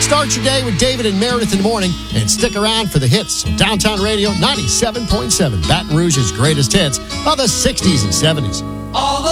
Start your day with David and Meredith in the morning and stick around for the hits on Downtown Radio 97.7, Baton Rouge's greatest hits of the 60s and 70s.